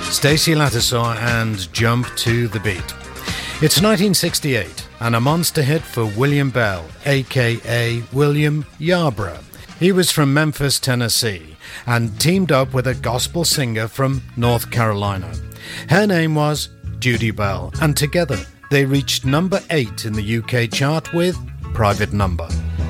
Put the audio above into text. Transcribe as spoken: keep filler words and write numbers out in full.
Stacey Lattisaw and Jump to the Beat. It's nineteen sixty-eight and a monster hit for William Bell, aka William Yarbrough. He was from Memphis, Tennessee, and teamed up with a gospel singer from North Carolina. Her name was Judy Bell, and together they reached number eight in the U K chart with Private Number.